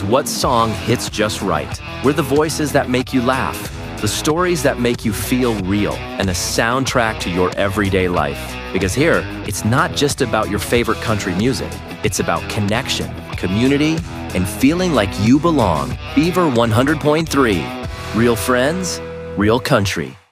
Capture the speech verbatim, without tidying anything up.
what song hits just right. We're the voices that make you laugh, the stories that make you feel real, and a soundtrack to your everyday life. Because here, it's not just about your favorite country music. It's about connection, community, and feeling like you belong. Beaver one hundred point three. Real friends, real country.